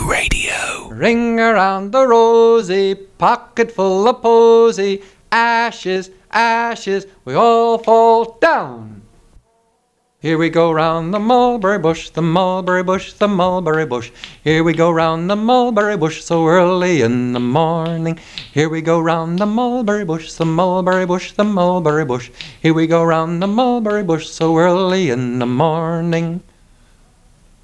Radio. Ring around the rosy, pocket full of posy, ashes, ashes, we all fall down. Here we go round the mulberry bush, the mulberry bush, the mulberry bush. Here we go round the mulberry bush so early in the morning. Here we go round the mulberry bush, the mulberry bush, the mulberry bush. Here we go round the mulberry bush so early in the morning.